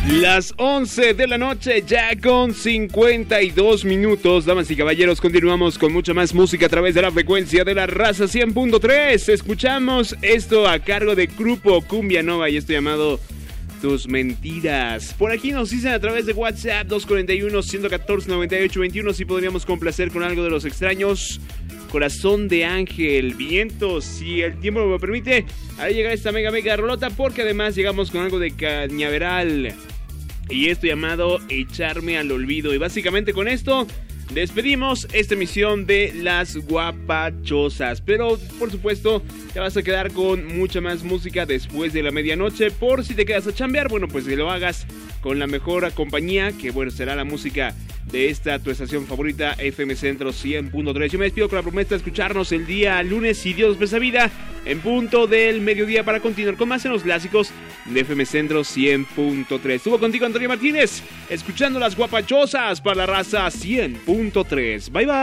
Las 11 de la noche, ya con 52 minutos. Damas y caballeros, continuamos con mucha más música a través de la frecuencia de la raza 100.3. Escuchamos esto a cargo de Grupo Cumbia Nova y esto llamado Tus Mentiras. Por aquí nos dicen a través de WhatsApp 241-114-9821 si podríamos complacer con algo de Los Extraños. Corazón de Ángel, vientos, si el tiempo me lo permite, haré llegar esta mega rolota porque además llegamos con algo de Cañaveral. Y esto llamado Echarme al Olvido. Y básicamente con esto despedimos esta emisión de Las Guapachosas. Pero por supuesto te vas a quedar con mucha más música después de la medianoche. Por si te quedas a chambear, bueno, pues que lo hagas con la mejor compañía, que bueno, será la música de esta tu estación favorita, FM Centro 100.3. Yo me despido con la promesa de escucharnos el día lunes, si Dios nos presta vida, en punto del mediodía para continuar con más en los clásicos de FM Centro 100.3. Estuvo contigo Antonio Martínez, escuchando Las Guapachosas para la raza 100.3. Bye bye.